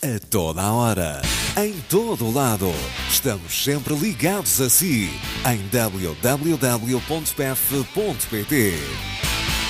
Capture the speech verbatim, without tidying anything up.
A toda a hora, em todo o lado, estamos sempre ligados a si, em w w w ponto p e f ponto p t.